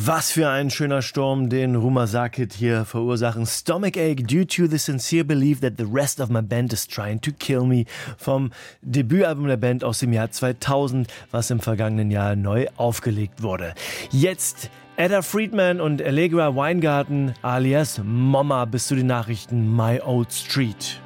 Was für ein schöner Sturm, den Rumer Sarkit hier verursachen. Stomachache due to the sincere belief that the rest of my band is trying to kill me. Vom Debütalbum der Band aus dem Jahr 2000, was im vergangenen Jahr neu aufgelegt wurde. Jetzt Ada Friedman und Allegra Weingarten alias Mama bis zu den Nachrichten My Old Street.